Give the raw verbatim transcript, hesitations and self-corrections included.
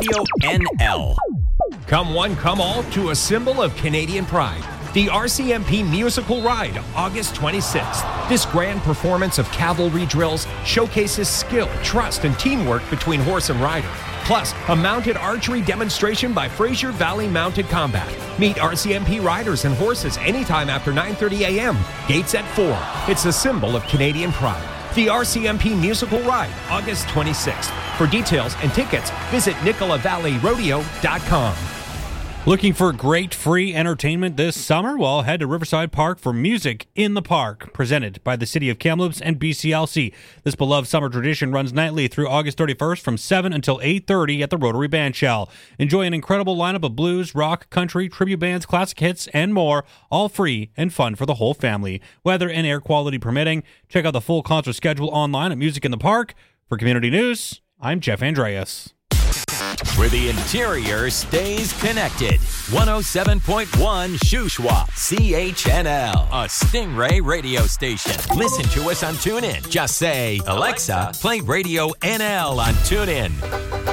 N L. Come one, come all to a symbol of Canadian pride. The R C M P Musical Ride, August twenty-sixth. This grand performance of cavalry drills showcases skill, trust, and teamwork between horse and rider. Plus, a mounted archery demonstration by Fraser Valley Mounted Combat. Meet R C M P riders and horses anytime after nine thirty a.m. Gates at four. It's a symbol of Canadian pride. The R C M P Musical Ride, August twenty-sixth. For details and tickets, visit nicola valley rodeo dot com. Looking for great free entertainment this summer? Well, head to Riverside Park for Music in the Park, presented by the City of Kamloops and B C L C. This beloved summer tradition runs nightly through August thirty-first from seven until eight thirty at the Rotary Bandshell. Enjoy an incredible lineup of blues, rock, country, tribute bands, classic hits, and more, all free and fun for the whole family. Weather and air quality permitting, check out the full concert schedule online at Music in the Park. For Community News, I'm Jeff Andreas. Where the interior stays connected. one oh seven point one Shuswap, C H N L, a Stingray radio station. Listen to us on TuneIn. Just say, Alexa, play Radio N L on TuneIn.